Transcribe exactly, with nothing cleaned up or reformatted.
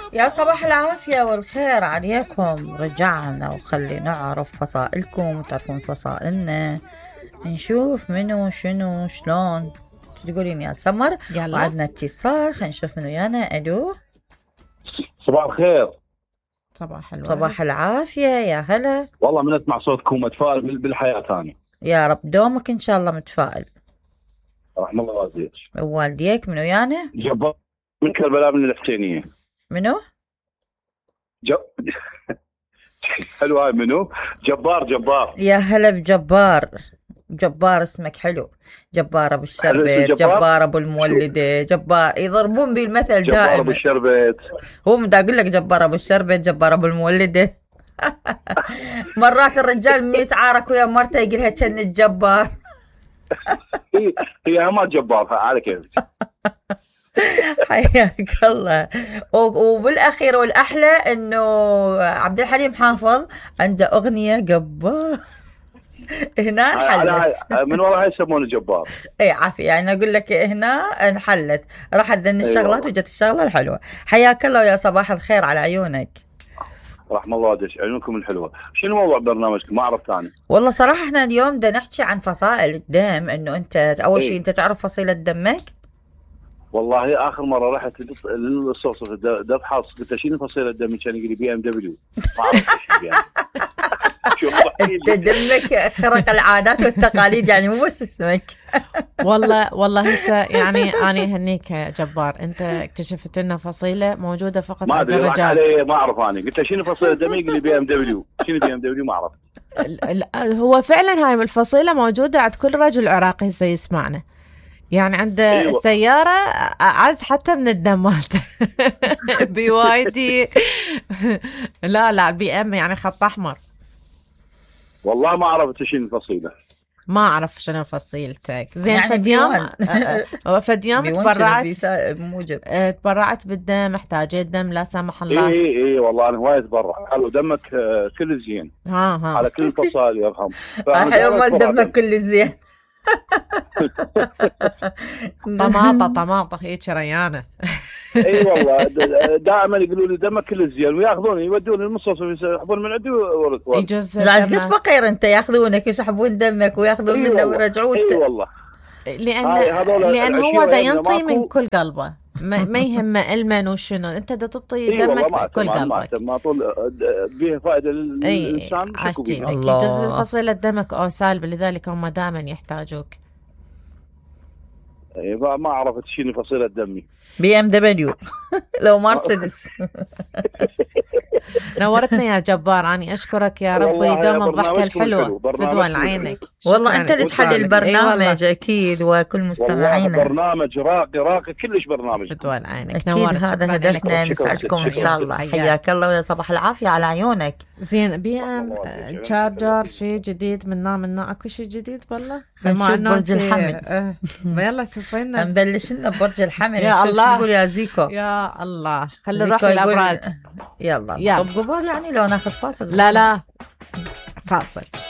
يا صباح العافية والخير عليكم. رجعنا وخلي نعرف فصائلكم وتعرفون فصائلنا، نشوف منو شنو شلون. تقولين يا سمر؟ يلا. وعدنا اتصال، خلينا نشوف منو يانا. الو، صباح الخير. صباح الورد. صباح العافية، يا هلا. والله من اسمع صوتكم اتفائل بال- بالحياه ثاني. يا رب دومك ان شاء الله متفائل. رحم الله والديك. ووالديك منو يانا؟ جبار من كربلاء من الحسينيه. منو؟ ج... حلو هاي منو؟ جبار جبار. يا هلا بجبار. جبار اسمك حلو. جبار ابو الشربت، جبار؟ جبار ابو المولده، جبار يضربون بي المثل جبار ابو دائما. الشربت. هو مدا اقول لك جبار ابو الشربت، جبار ابو المولده. مرات الرجال من يتعارك ويا مرته يقولها كان الجبار. هي هي ما جبار على كيفك. حياك الله. وبالاخير والاحلى انه عبد الحليم حافظ عنده اغنيه جبار. هنا انحلت. من ورا هاي يسمونه جبار. اي عافية، يعني اقول لك هنا انحلت، راحت ذن الشغلات أيوة. وجت الشغله الحلوه. حياك الله ويا صباح الخير على عيونك. رحم الله والديك، عيونكم الحلوه. شنو موضوع برنامجكم؟ ما اعرف ثاني. والله صراحه احنا اليوم بدنا نحكي عن فصائل الدم. انه انت اول شيء إيه. انت تعرف فصيله دمك؟ والله اخر مره رحت للصوص دب حاص قلت شنو فصيله دمي؟ كان يقول لي بي ام دبليو. ما اعرف ايش يعني. انت دمك خرق العادات والتقاليد، يعني مو بس اسمك. والله والله هسه يعني أنا هنيك جبار، أنت اكتشفت لنا فصيلة موجودة فقط ما عند ادري راح الرجال. عليه، ما اعرف. انا قلت له شنو فصيله دمي؟ يقول لي بي ام دبليو. شنو بي ام دبليو؟ ما اعرف. ال- ال- هو فعلا هاي الفصيلة موجودة عند كل رجل عراقي هسه يسمعنا، يعني عند أيوة. السيارة أعز حتى من الدم مالته. بي واي دي. لا لا البي ام يعني خط أحمر. والله ما عرفت شنو الفصيله. ما أعرف شنو فصيلتك. زين يعني فد بي يوم وان. آه، فد يوم بيون شنو تبرعت بيسا- موجب. آه، تبرعت بالدم، احتاجيت دم لا سمح اي الله. اي اي والله انا هواي اتبرع. قالوا دمك آه، كل زين ها ها على كل الفصائل يرحم. الحلو مال دمك كل زين. طماطة طماطة هيك ريانة. اي والله د- دائما يقولوا لي دمك كل زين، وياخذوني يودوني المستشفى يسحبون من عندي ورد ورد. يجوز لا قد دمه. فقير انت، ياخذونك يسحبون دمك وياخذون اي منه والله. ويرجعون. اي والله. لأن هاي هذول لأن هو العشيرة دا يعني ينطي ماكو. من كل قلبه، ما, ما يهمه المن وشنو، انت دا تعطي اي والله دمك ما من كل أعتم- ما قلبك. أعتم- ما طول آه، بيه فائده لل- اي للانسان. شكو عشتي بيها. لك الله. يجوز فصيلة دمك او سالب، لذلك هم دائما يحتاجوك. إي، ما ما عرفت شنو فصيله دمي. بي ام دبليو. لو مرسيدس. نورتنا يا جبار، اني اشكرك يا ربي، والله يا دوم الضحكة برنامجكم الحلوة الحلو، في برنامجكم دول الحلو. عينك. والله شكراً انت اللي لك. تحلي إي والله. البرنامج اكيد، وكل والله مستمعينا برنامج راقي راقي كلش برنامج. في دول عينك. اكيد. نورت. هذا شكراً لك. هدفنا، شكراً. نسعدكم ان شكراً. شاء الله. حياك. حياك الله ويا صباح العافيه على عيونك. زين بي ام والله آه، شكراً. تشارجر شيء جديد منا منا اكو شيء جديد بالله. خلينا نشوف برج الحمل. آه، يلا شوفينا. نبلش لنا ببرج الحمل. يا نشوف شو الله. نقول يا زيكو. يا الله خلي زيكو نروح يقول- للابراج. يلا يلا. طب قبل يعني لو ناخذ فاصل. لا لا فاصل.